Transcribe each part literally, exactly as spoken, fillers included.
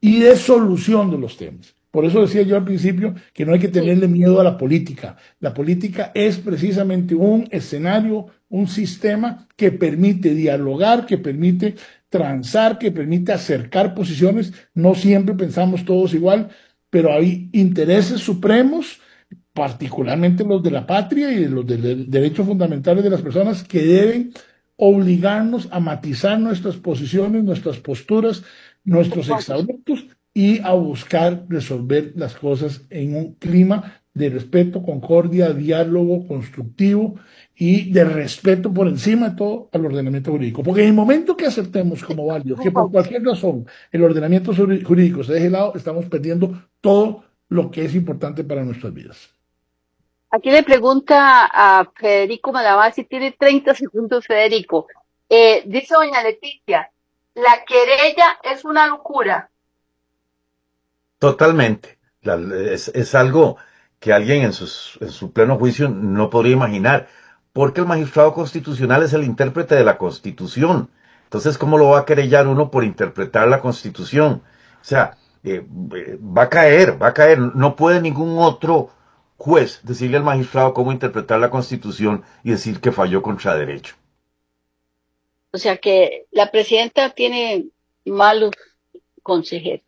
y de solución de los temas. Por eso decía yo al principio que no hay que tenerle miedo a la política. La política es precisamente un escenario, un sistema que permite dialogar, que permite transar, que permite acercar posiciones. No siempre pensamos todos igual, pero hay intereses supremos, particularmente los de la patria y los de los derechos fundamentales de las personas, que deben obligarnos a matizar nuestras posiciones, nuestras posturas, nuestros exabruptos, y a buscar resolver las cosas en un clima de respeto, concordia, diálogo constructivo y de respeto por encima de todo al ordenamiento jurídico. Porque en el momento que aceptemos como válido que por cualquier razón el ordenamiento jurídico se deje de lado, estamos perdiendo todo lo que es importante para nuestras vidas. Aquí le pregunta a Federico Malavasi, tiene treinta segundos, Federico. Eh, dice doña Leticia, la querella es una locura. Totalmente. La, es, es algo que alguien en, sus, en su pleno juicio no podría imaginar, porque el magistrado constitucional es el intérprete de la Constitución. Entonces, ¿cómo lo va a querellar uno por interpretar la Constitución? O sea, eh, eh, va a caer, va a caer. No puede ningún otro juez decirle al magistrado cómo interpretar la Constitución y decir que falló contra derecho. O sea que la presidenta tiene malos consejeros.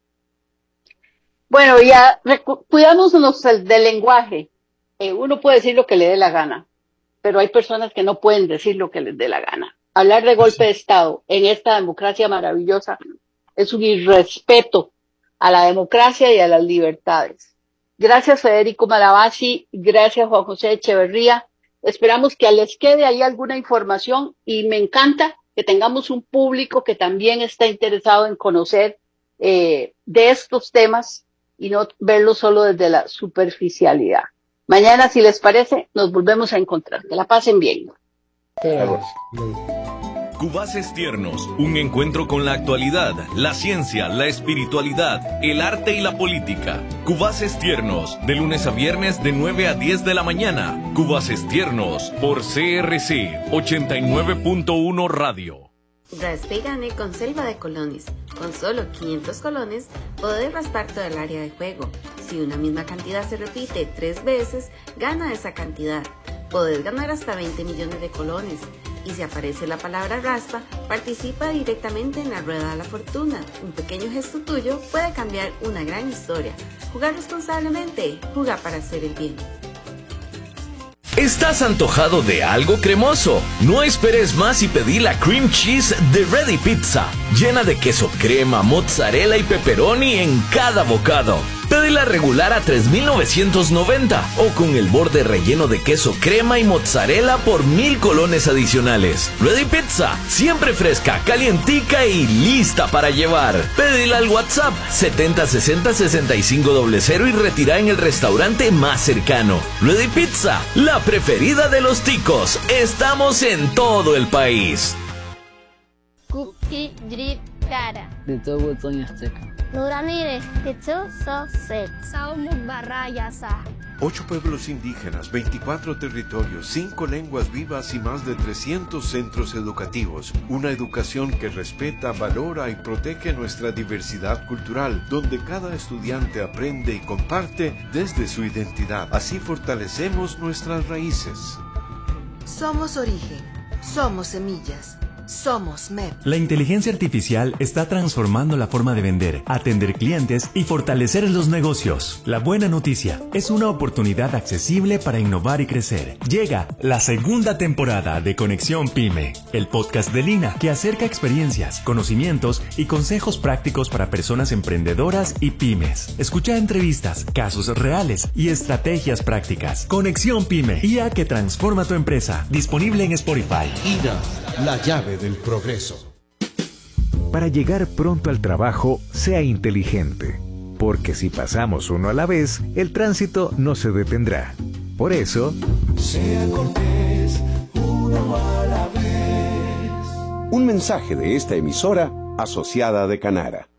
Bueno, ya cuidámonos del lenguaje. Eh, uno puede decir lo que le dé la gana, pero hay personas que no pueden decir lo que les dé la gana. Hablar de golpe de Estado en esta democracia maravillosa es un irrespeto a la democracia y a las libertades. Gracias, Federico Malavasi. Gracias, Juan José Echeverría. Esperamos que les quede ahí alguna información y me encanta que tengamos un público que también está interesado en conocer eh, de estos temas y no verlo solo desde la superficialidad. Mañana, si les parece, nos volvemos a encontrar. Que la pasen bien. Cubaces Tiernos, un encuentro con la actualidad, la ciencia, la espiritualidad, el arte y la política. Cubaces Tiernos, de lunes a viernes de nueve a diez de la mañana. Cubaces Tiernos, por C R C ochenta y nueve punto uno Radio. Raspe y gane con Selva de Colones. Con solo quinientos colones, podés raspar todo el área de juego. Si una misma cantidad se repite tres veces, gana esa cantidad. Podés ganar hasta veinte millones de colones. Y si aparece la palabra raspa, participa directamente en la rueda de la fortuna. Un pequeño gesto tuyo puede cambiar una gran historia. Jugar responsablemente, juega para hacer el bien. ¿Estás antojado de algo cremoso? No esperes más y pedí la cream cheese de Ready Pizza, llena de queso crema, mozzarella y pepperoni en cada bocado. Pedila regular a tres mil novecientos noventa o con el borde relleno de queso crema y mozzarella por mil colones adicionales. Ready Pizza, siempre fresca, calientica y lista para llevar. Pedila al WhatsApp setenta sesenta sesenta y cinco cero cero y retira en el restaurante más cercano. Ready Pizza, la preferida de los ticos. Estamos en todo el país. Cookie Drip Cara. De todo Toño Azteca. Nuranire, Tetsu Soset, Saumu Barrayasa. Ocho pueblos indígenas, veinticuatro territorios, cinco lenguas vivas y más de trescientos centros educativos. Una educación que respeta, valora y protege nuestra diversidad cultural, donde cada estudiante aprende y comparte desde su identidad. Así fortalecemos nuestras raíces. Somos origen, somos semillas. Somos M E P. La inteligencia artificial está transformando la forma de vender, atender clientes y fortalecer los negocios. La buena noticia es una oportunidad accesible para innovar y crecer. Llega la segunda temporada de Conexión Pyme, el podcast de Lina que acerca experiencias, conocimientos y consejos prácticos para personas emprendedoras y pymes. Escucha entrevistas, casos reales y estrategias prácticas. Conexión Pyme, I A que transforma tu empresa. Disponible en Spotify. I A, la llave del progreso. Para llegar pronto al trabajo, sea inteligente, porque si pasamos uno a la vez, el tránsito no se detendrá. Por eso, sea cortés, uno a la vez. Un mensaje de esta emisora asociada de Canara.